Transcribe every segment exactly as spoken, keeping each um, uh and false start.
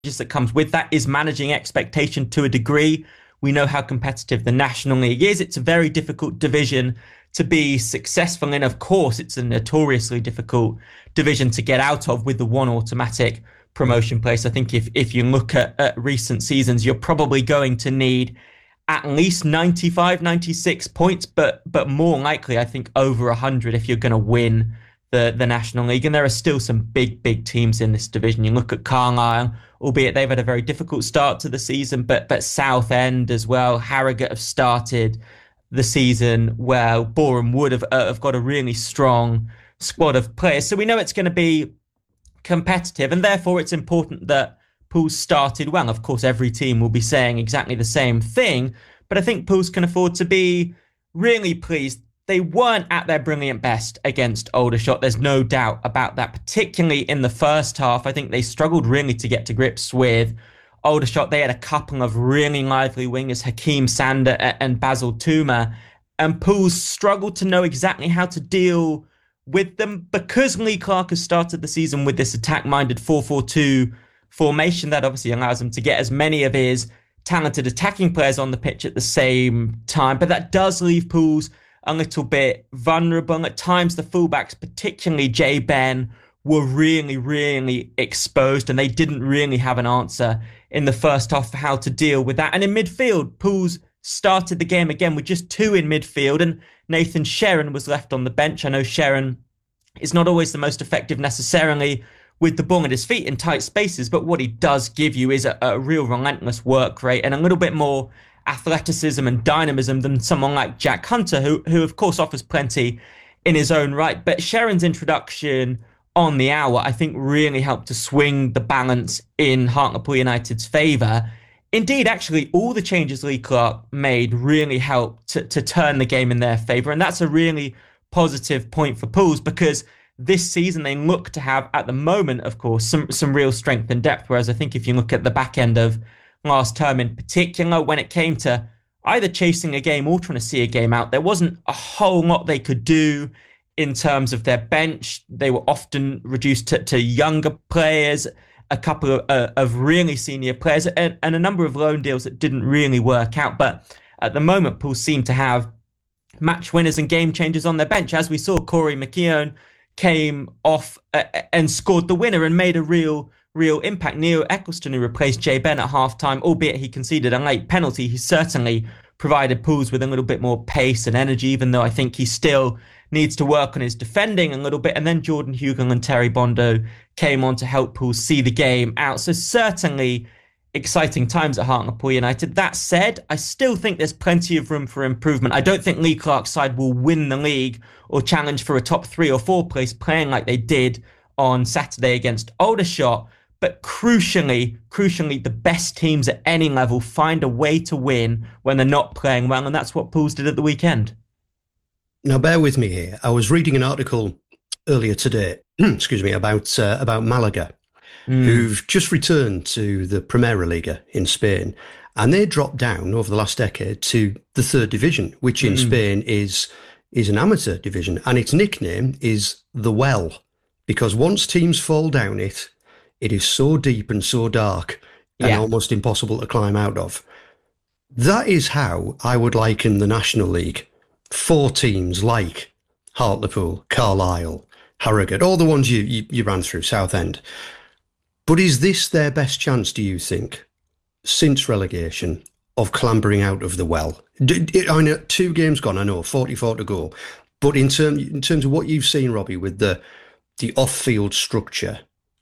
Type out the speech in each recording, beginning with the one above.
that comes with that is managing expectation to a degree. We know how competitive the National League is. It's a very difficult division to be successful in. Of course, it's a notoriously difficult division to get out of with the one automatic promotion place. I think if, if you look at, at recent seasons, you're probably going to need at least ninety-five, ninety-six points, but but more likely, I think, over one hundred if you're going to win the, the National League. And there are still some big, big teams in this division. You look at Carlisle, albeit they've had a very difficult start to the season, but but Southend as well. Harrogate have started the season well. Boreham Wood have, uh, have got a really strong squad of players. So we know it's going to be competitive, and therefore it's important that Pools started well. Of course, every team will be saying exactly the same thing, but I think Pools can afford to be really pleased. They weren't at their brilliant best against Aldershot. There's no doubt about that, particularly in the first half. I think they struggled really to get to grips with Aldershot. They had a couple of really lively wingers, Hakeem Sander and Basil Tuma, and Pools struggled to know exactly how to deal with them because Lee Clark has started the season with this attack-minded four four two formation that obviously allows him to get as many of his talented attacking players on the pitch at the same time. But that does leave Pools a little bit vulnerable. At times, the fullbacks, particularly Jay Ben, were really, really exposed, and they didn't really have an answer in the first half for how to deal with that. And in midfield, Pools started the game again with just two in midfield, and Nathan Sherrin was left on the bench. I know Sherrin is not always the most effective necessarily with the ball at his feet in tight spaces, but what he does give you is a, a real relentless work rate and a little bit more athleticism and dynamism than someone like Jack Hunter, who, who of course offers plenty in his own right. But Sherrin's introduction on the hour, I think, really helped to swing the balance in Hartlepool United's favour. Indeed, actually, all the changes Lee Clark made really helped to, to turn the game in their favour. And that's a really positive point for Pools, because this season they look to have, at the moment, of course, some, some real strength and depth. Whereas I think if you look at the back end of last term in particular, when it came to either chasing a game or trying to see a game out, there wasn't a whole lot they could do in terms of their bench. They were often reduced to, to younger players, a couple of, uh, of really senior players, and, and a number of loan deals that didn't really work out. But at the moment, Pools seem to have match winners and game changers on their bench. As we saw, Corey McKeown came off uh, and scored the winner and made a real, real impact. Neo Eccleston, who replaced Jay Ben at half-time, albeit he conceded a late penalty, he certainly provided Pools with a little bit more pace and energy, even though I think he still needs to work on his defending a little bit. And then Jordan Hugill and Terry Bondo came on to help Pools see the game out. So certainly exciting times at Hartlepool United. That said, I still think there's plenty of room for improvement. I don't think Lee Clark's side will win the league or challenge for a top three or four place playing like they did on Saturday against Aldershot. But crucially, crucially, the best teams at any level find a way to win when they're not playing well. And that's what Pools did at the weekend. Now, bear with me here. I was reading an article earlier today, excuse me, about uh, about Malaga, mm. who've just returned to the Primera Liga in Spain. And they dropped down over the last decade to the third division, which in mm. Spain is is an amateur division. And its nickname is the Well, because once teams fall down it, it is so deep and so dark and yeah. almost impossible to climb out of. That is how I would liken the National League. Four teams like Hartlepool, Carlisle, Harrogate, all the ones you, you, you ran through, Southend. But is this their best chance, do you think, since relegation, of clambering out of the Well? I know two games gone, I know, forty-four to go. But in, term, in terms of what you've seen, Robbie, with the the off-field structure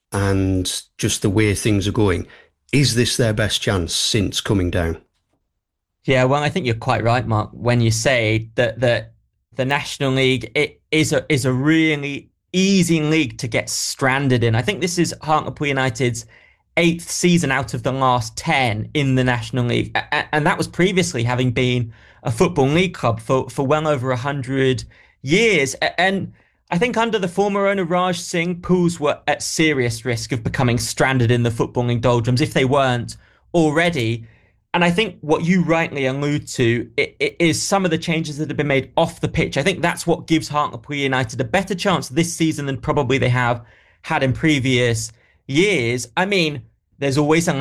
and just the way things are going, is this their best chance since coming down? Yeah, well, I think you're quite right, Mark, when you say that that the National League it is a is a really easy league to get stranded in. I think this is Hartlepool United's eighth season out of the last ten in the National League, and that was previously having been a football league club for for well over a hundred years. And I think under the former owner Raj Singh, Pools were at serious risk of becoming stranded in the football league doldrums if they weren't already. And I think what you rightly allude to it, it is some of the changes that have been made off the pitch. I think that's what gives Hartlepool United a better chance this season than probably they have had in previous years. I mean, there's always an